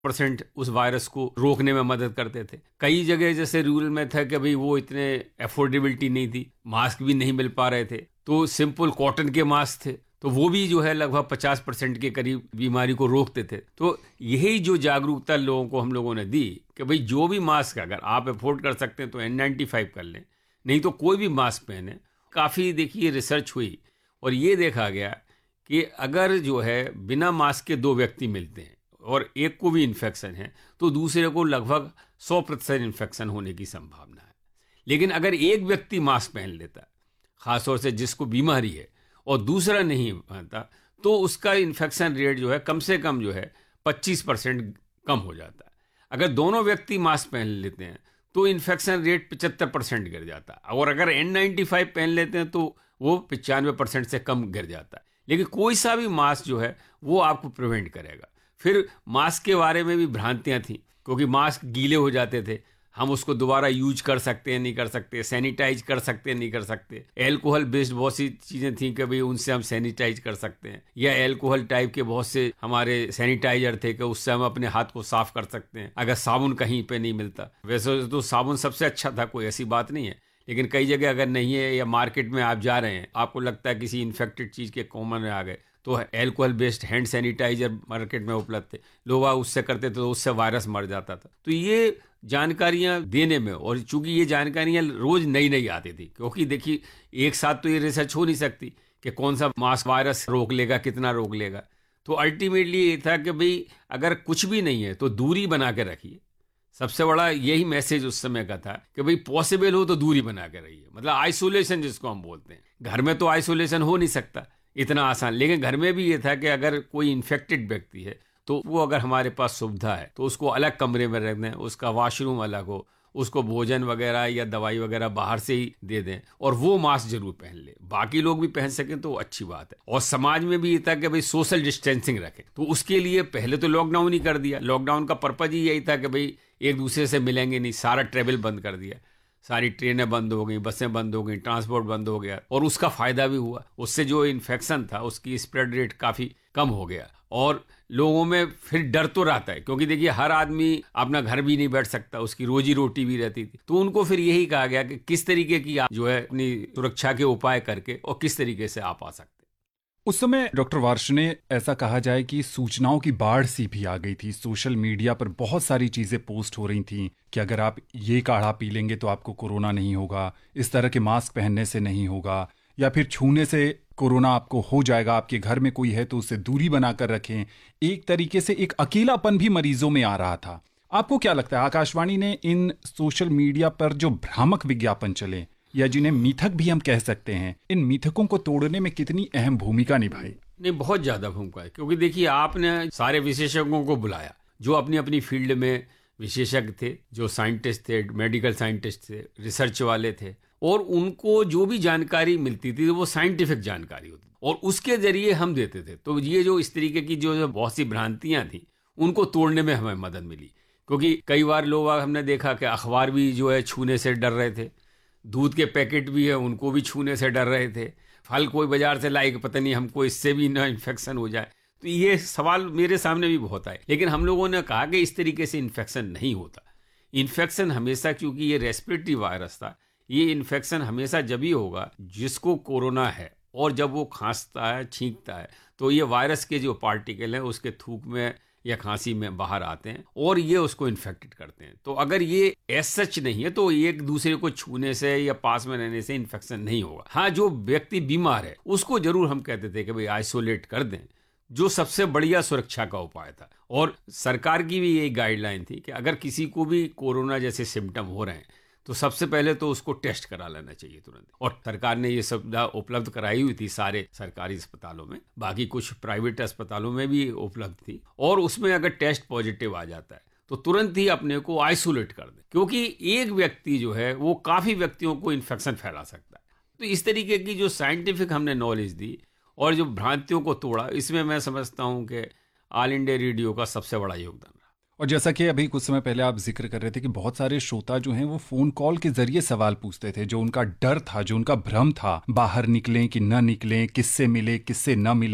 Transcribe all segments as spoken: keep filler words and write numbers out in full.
Percent उस virus को रोकने में मदद करते थे। कई जगह जैसे रूरल में था कि भाई वो इतने अफोर्डेबिलिटी नहीं थी, मास्क भी नहीं मिल पा रहे थे, तो सिंपल कॉटन के मास्क थे, तो वो भी जो है लगभग पचास परसेंट के करीब बीमारी को रोकते थे। तो यही जो जागरूकता लोगों को हम लोगों ने दी कि भाई जो भी मास्क अगर आप अफोर्ड कर सकते हैं तो एन नाइन्टी फाइव कर लें, नहीं तो कोई भी मास्क पहने। काफ़ी देखिए रिसर्च हुई और ये देखा गया कि अगर जो है बिना मास्क के दो व्यक्ति मिलते हैं और एक को भी इन्फेक्शन है तो दूसरे को लगभग सौ प्रतिशत इन्फेक्शन होने की संभावना है। लेकिन अगर एक व्यक्ति मास्क पहन लेता है, खासतौर से जिसको बीमारी है, और दूसरा नहीं पहनता, तो उसका इन्फेक्शन रेट जो है कम से कम जो है पच्चीस परसेंट कम हो जाता है। अगर दोनों व्यक्ति मास्क पहन लेते हैं तो इन्फेक्शन रेट पचहत्तर परसेंट गिर जाता है, और अगर एन नाइन्टी फाइव पहन लेते हैं तो वो पचानवे परसेंट से कम गिर जाता है। लेकिन कोई सा भी मास्क जो है वो आपको प्रिवेंट करेगा। फिर मास्क के बारे में भी भ्रांतियां थी, क्योंकि मास्क गीले हो जाते थे, हम उसको दोबारा यूज कर सकते हैं नहीं कर सकते, सैनिटाइज कर सकते हैं नहीं कर सकते, एल्कोहल बेस्ड बहुत सी चीज़ें थी कि भाई उनसे हम सैनिटाइज कर सकते हैं, या एल्कोहल टाइप के बहुत से हमारे सैनिटाइजर थे कि उससे हम अपने हाथ को साफ कर सकते हैं अगर साबुन कहीं पे नहीं मिलता। वैसे तो साबुन सबसे अच्छा था, कोई ऐसी बात नहीं है, लेकिन कई जगह अगर नहीं है या मार्केट में आप जा रहे हैं आपको लगता है किसी इन्फेक्टेड चीज़ के कॉमन में आ गए, तो alcohol based hand sanitiser market में उपलब्ध थे, लोग उससे करते थे तो उससे वायरस मर जाता था। तो ये जानकारियां देने में, और चूंकि ये जानकारियां रोज नई नई आती थी, क्योंकि देखिए एक साथ तो ये रिसर्च हो नहीं सकती कि कौन सा मास्क वायरस रोक लेगा, कितना रोक लेगा। तो अल्टीमेटली ये था कि भाई अगर कुछ भी नहीं है तो दूरी बना के रखिए। सबसे बड़ा यही मैसेज उस समय का था कि भाई पॉसिबल हो तो दूरी बना के रहिए, मतलब आइसोलेशन जिसको हम बोलते हैं। घर में तो आइसोलेशन हो नहीं सकता इतना आसान, लेकिन घर में भी ये था कि अगर कोई इन्फेक्टेड व्यक्ति है तो वो अगर हमारे पास सुविधा है तो उसको अलग कमरे में रख दें, उसका वॉशरूम अलग हो, उसको भोजन वगैरह या दवाई वगैरह बाहर से ही दे दें, और वो मास्क जरूर पहन ले, बाकी लोग भी पहन सकें तो अच्छी बात है। और समाज में भी ये था कि भाई सोशल डिस्टेंसिंग रखें, तो उसके लिए पहले तो लॉकडाउन ही कर दिया। लॉकडाउन का पर्पज ही यही था कि भाई एक दूसरे से मिलेंगे नहीं, सारा ट्रेवल बंद कर दिया, सारी ट्रेनें बंद हो गई, बसें बंद हो गई, ट्रांसपोर्ट बंद हो गया, और उसका फायदा भी हुआ। उससे जो इन्फेक्शन था उसकी स्प्रेड रेट काफ़ी कम हो गया, और लोगों में फिर डर तो रहता है, क्योंकि देखिए हर आदमी अपना घर भी नहीं बैठ सकता, उसकी रोजी रोटी भी रहती थी। तो उनको फिर यही कहा गया कि किस तरीके की आप जो है अपनी सुरक्षा के उपाय करके और किस तरीके से आप आ सकते। उस समय डॉक्टर वार्ष्णेय, ऐसा कहा जाए कि सूचनाओं की बाढ़ सी भी आ गई थी। सोशल मीडिया पर बहुत सारी चीजें पोस्ट हो रही थी कि अगर आप ये काढ़ा पी लेंगे तो आपको कोरोना नहीं होगा, इस तरह के मास्क पहनने से नहीं होगा, या फिर छूने से कोरोना आपको हो जाएगा, आपके घर में कोई है तो उससे दूरी बनाकर रखें। एक तरीके से एक अकेलापन भी मरीजों में आ रहा था। आपको क्या लगता है, आकाशवाणी ने इन सोशल मीडिया पर जो भ्रामक विज्ञापन चले, या जिन्हें मिथक भी हम कह सकते हैं, इन मिथकों को तोड़ने में कितनी अहम भूमिका निभाई? नहीं, बहुत ज्यादा भूमिका है, क्योंकि देखिए आपने सारे विशेषज्ञों को बुलाया जो अपनी अपनी फील्ड में विशेषज्ञ थे, जो साइंटिस्ट थे, मेडिकल साइंटिस्ट थे, रिसर्च वाले थे, और उनको जो भी जानकारी मिलती थी वो साइंटिफिक जानकारी होती थी और उसके जरिए हम देते थे। तो ये जो इस तरीके की जो बहुत सी भ्रांतियां थी उनको तोड़ने में हमें मदद मिली, क्योंकि कई बार लोग हमने देखा कि अखबार भी जो है छूने से डर रहे थे, दूध के पैकेट भी है उनको भी छूने से डर रहे थे, फल कोई बाजार से लाए पता नहीं हमको इससे भी ना इन्फेक्शन हो जाए। तो ये सवाल मेरे सामने भी बहुत आए, लेकिन हम लोगों ने कहा कि इस तरीके से इन्फेक्शन नहीं होता। इन्फेक्शन हमेशा, क्योंकि ये रेस्पिरेटरी वायरस था, ये इन्फेक्शन हमेशा जब ही होगा जिसको कोरोना है, और जब वो खांसता है, छींकता है, तो ये वायरस के जो पार्टिकल हैं उसके थूक में या खांसी में बाहर आते हैं और ये उसको इन्फेक्टेड करते हैं। तो अगर ये एज सच नहीं है तो एक दूसरे को छूने से या पास में रहने से इन्फेक्शन नहीं होगा। हाँ, जो व्यक्ति बीमार है उसको जरूर हम कहते थे कि भाई आइसोलेट कर दें, जो सबसे बढ़िया सुरक्षा का उपाय था। और सरकार की भी यही गाइडलाइन थी कि अगर किसी को भी कोरोना जैसे सिम्टम हो रहे हैं तो सबसे पहले तो उसको टेस्ट करा लेना चाहिए तुरंत। और सरकार ने ये सुविधा उपलब्ध कराई हुई थी सारे सरकारी अस्पतालों में, बाकी कुछ प्राइवेट अस्पतालों में भी उपलब्ध थी। और उसमें अगर टेस्ट पॉजिटिव आ जाता है तो तुरंत ही अपने को आइसोलेट कर दें, क्योंकि एक व्यक्ति जो है वो काफ़ी व्यक्तियों को इन्फेक्शन फैला सकता है। तो इस तरीके की जो साइंटिफिक हमने नॉलेज दी और जो भ्रांतियों को तोड़ा, इसमें मैं समझता हूँ कि ऑल इंडिया रेडियो का सबसे बड़ा योगदान। और जैसा कि अभी कुछ समय पहले आप जिक्र कर रहे थे कि बहुत सारे श्रोता जो हैं वो फोन कॉल के जरिए सवाल पूछते थे, जो उनका डर था, जो उनका भ्रम था, बाहर निकलें कि न निकलें, किससे मिले किससे न मिले,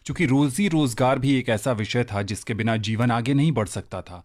क्योंकि रोजी रोजगार भी एक ऐसा विषय था जिसके बिना जीवन आगे नहीं बढ़ सकता था।